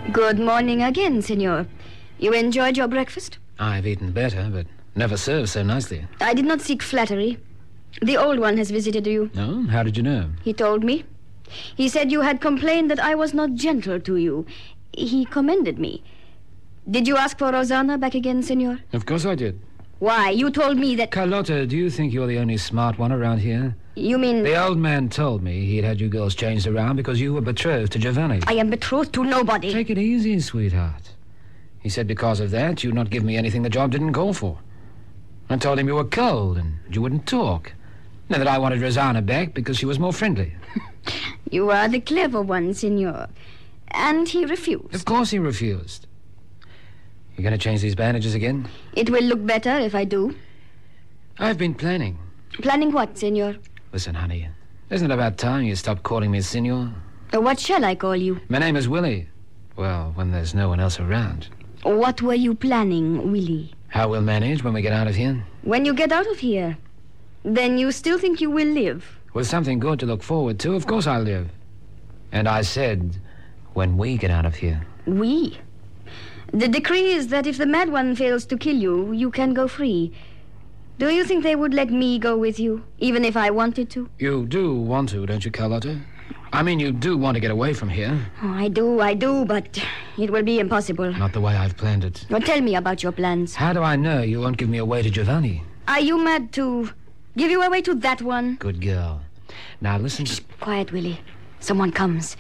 Good morning again, senor. You enjoyed your breakfast? I've eaten better, but never served so nicely. I did not seek flattery. The old one has visited you. Oh, how did you know? He told me. He said you had complained that I was not gentle to you. He commended me. Did you ask for Rosanna back again, senor? Of course I did. Why? You told me that... Carlotta, do you think you're the only smart one around here? You mean... The old man told me he'd had you girls changed around because you were betrothed to Giovanni. I am betrothed to nobody. Take it easy, sweetheart. He said because of that, you'd not give me anything the job didn't call for. I told him you were cold and you wouldn't talk. And that I wanted Rosanna back because she was more friendly. You are the clever one, senor. And he refused. Of course he refused. You going to change these bandages again? It will look better if I do. I've been planning. Planning what, senor? Listen, honey, isn't it about time you stopped calling me senor? What shall I call you? My name is Willie. Well, when there's no one else around. What were you planning, Willie? How we'll manage when we get out of here? When you get out of here, then you still think you will live? With something good to look forward to, of course I'll live. And I said, when we get out of here. We? The decree is that if the mad one fails to kill you, you can go free. Do you think they would let me go with you, even if I wanted to? You do want to, don't you, Carlotta? I mean, you do want to get away from here. Oh, I do, but it will be impossible. Not the way I've planned it. Well, tell me about your plans. How do I know you won't give me away to Giovanni? Are you mad to give you away to that one? Good girl. Now listen to... Shh, quiet, Willie. Someone comes.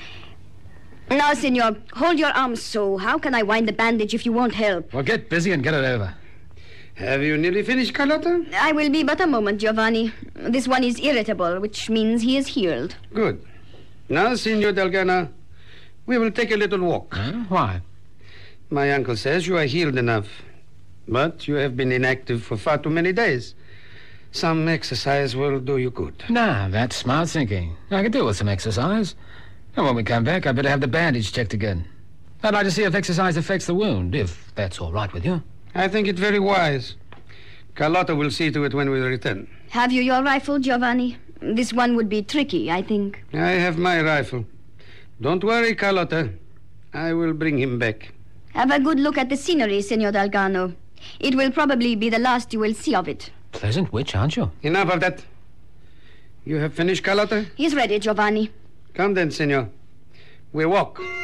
Now, senor, hold your arms so. How can I wind the bandage if you won't help? Well, get busy and get it over. Have you nearly finished, Carlotta? I will be but a moment, Giovanni. This one is irritable, which means he is healed. Good. Now, Signor Delgana, we will take a little walk. Huh? Why? My uncle says you are healed enough. But you have been inactive for far too many days. Some exercise will do you good. Nah, that's smart thinking. I could do with some exercise. And when we come back, I better have the bandage checked again. I'd like to see if exercise affects the wound, if that's all right with you. I think it very wise. Carlotta will see to it when we return. Have you your rifle, Giovanni? This one would be tricky, I think. I have my rifle. Don't worry, Carlotta. I will bring him back. Have a good look at the scenery, Senor Delgano. It will probably be the last you will see of it. Pleasant witch, aren't you? Enough of that. You have finished, Carlotta? He's ready, Giovanni. Come then, senor. We walk.